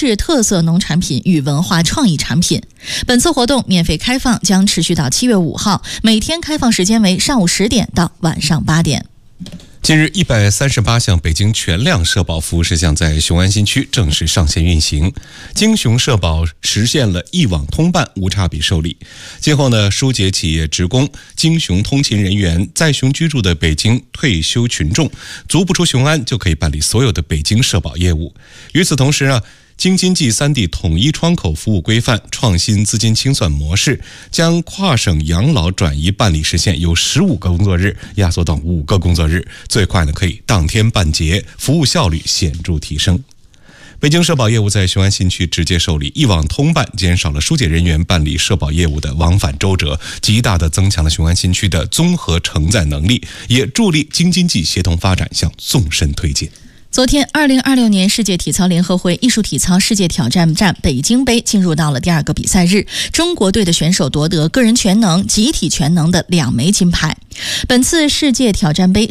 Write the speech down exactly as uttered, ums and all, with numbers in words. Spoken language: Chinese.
质特色农产品与文化创意产品。本次活动免费开放，将持续到七月五号，每天开放时间为上午十点到晚上八点。 近日，一百三十八项北京全量社保服务事项在雄安新区正式上线运行。京雄社保实现了一网通办、无差别受理。今后呢，疏解企业职工、京雄通勤人员、在雄居住的北京退休群众，足不出雄安就可以办理所有的北京社保业务。与此同时啊，京津冀三地统一窗口服务规范、创新资金清算模式，将跨省养老转移办理时限由十五个工作日压缩到五个工作日，最快呢可以当天办结，服务效率显著提升。北京社保业务在雄安新区直接受理，一网通办，减少了疏解人员办理社保业务的往返周折，极大地增强了雄安新区的综合承载能力，也助力京津冀协同发展向纵深推进。 昨天，二零二六年世界体操联合会艺术体操世界挑战战北京杯进入到了第二个比赛日，中国队的选手夺得个人全能、集体全能的两枚金牌。本次世界挑战杯